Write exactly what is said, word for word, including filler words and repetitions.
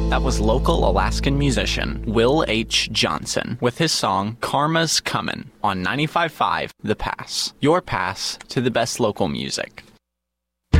That was local Alaskan musician Will H. Johnson with his song Karma's Comin' on ninety-five point five The Pass. Your pass to the best local music.